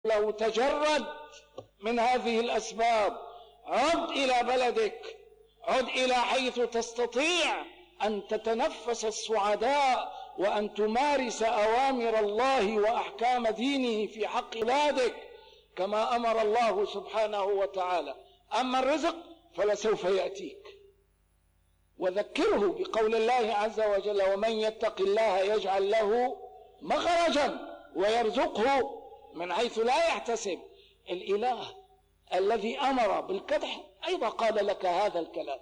لو تجرد من هذه الأسباب، عد إلى بلدك، عد إلى حيث تستطيع أن تتنفس السعداء وأن تمارس أوامر الله وأحكام دينه في حق بلادك كما أمر الله سبحانه وتعالى. أما الرزق فلسوف يأتيك، وذكره بقول الله عز وجل: ومن يتق الله يجعل له مخرجا ويرزقه من حيث لا يحتسب. الإله الذي أمر بالكدح أيضا قال لك هذا الكلام.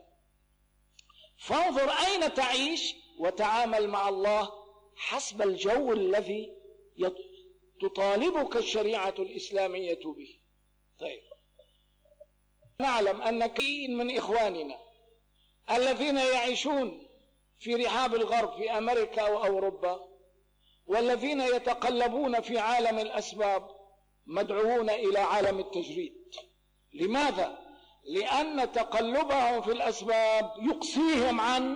فانظر أين تعيش وتعامل مع الله حسب الجو الذي تطالبك الشريعة الإسلامية به. طيب، نعلم أن كثير من إخواننا الذين يعيشون في رحاب الغرب في أمريكا وأوروبا والذين يتقلبون في عالم الأسباب مدعوون إلى عالم التجريد. لماذا؟ لأن تقلبهم في الأسباب يقصيهم عن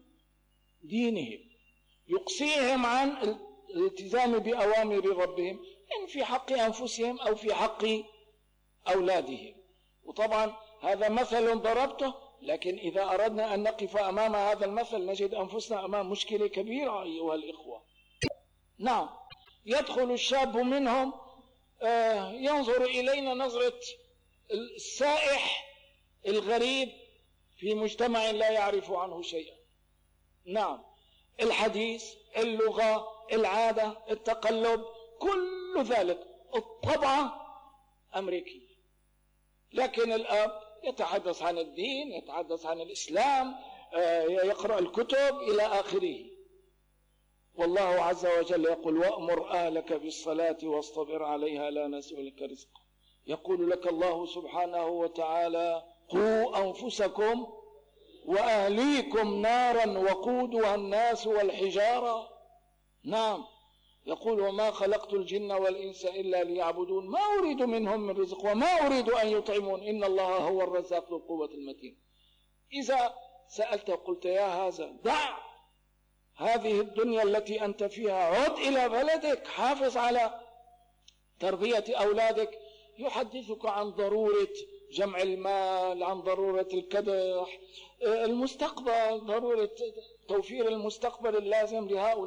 دينهم، يقصيهم عن الالتزام بأوامر ربهم إن في حق أنفسهم أو في حق أولادهم. وطبعا هذا مثل ضربته، لكن إذا أردنا أن نقف أمام هذا المثل نجد أنفسنا أمام مشكلة كبيرة أيها الإخوة. نعم، يدخل الشاب منهم ينظر إلينا نظرة السائح الغريب في مجتمع لا يعرف عنه شيئا. نعم، الحديث، اللغة، العادة، التقلب، كل ذلك الطبعة أمريكية. لكن الأب يتحدث عن الدين، يتحدث عن الإسلام، يقرأ الكتب إلى آخره. والله عز وجل يقول: وأمر أهلك بالصلاة واصطبر عليها لا نسألك رزقا. يقول لك الله سبحانه وتعالى: قوا أنفسكم وأهليكم نارا وقودها الناس والحجارة. نعم، يقول: وما خلقت الجن والإنس إلا ليعبدون ما أريد منهم من رزق وما أريد أن يطعمون إن الله هو الرزاق ذو القوة المتين. إذا سألت قلت: يا هذا دع هذه الدنيا التي أنت فيها، عد إلى بلدك، حافظ على تربية أولادك. يحدثك عن ضرورة جمع المال، عن ضرورة الكدح، المستقبل، ضرورة توفير المستقبل اللازم لهؤلاء.